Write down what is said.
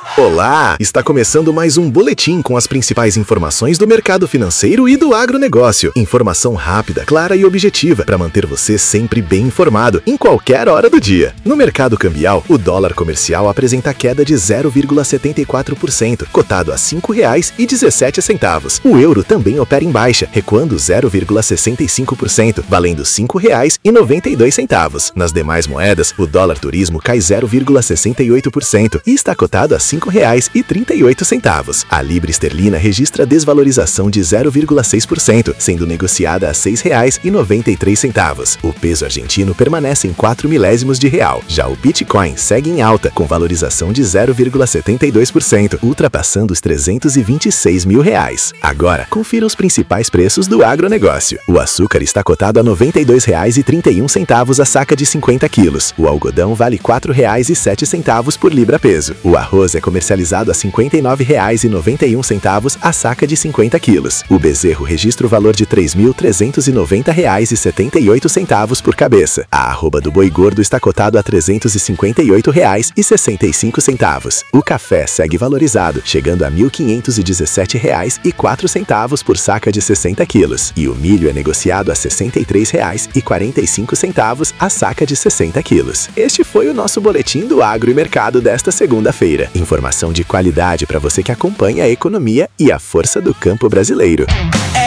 Olá! Está começando mais um boletim com as principais informações do mercado financeiro e do agronegócio. Informação rápida, clara e objetiva para manter você sempre bem informado em qualquer hora do dia. No mercado cambial, o dólar comercial apresenta queda de 0,74%, cotado a R$ 5,17. O euro também opera em baixa, recuando 0,65%, valendo R$ 5,92. Nas demais moedas, o dólar turismo cai 0,68% e está cotado a R$ 5,38. A libra esterlina registra desvalorização de 0,6%, sendo negociada a R$ 6,93. O peso argentino permanece em 4 milésimos de real. Já o Bitcoin segue em alta, com valorização de 0,72%, ultrapassando os R$ 326 mil. Agora, confira os principais preços do agronegócio. O açúcar está cotado a R$ 92,31 a saca de 50 quilos. O algodão vale R$ 4,07 por libra peso. O arroz é comercializado a R$ 59,91 a saca de 50 quilos. O bezerro registra o valor de R$ 3.390,78 por cabeça. A arroba do boi gordo está cotado a R$ 358,65. O café segue valorizado, chegando a R$ 1.517,04 por saca de 60 quilos. E o milho é negociado a R$ 63,45 a saca de 60 quilos. Este foi o nosso boletim do Agro e Mercado desta segunda-feira. Informação de qualidade para você que acompanha a economia e a força do campo brasileiro.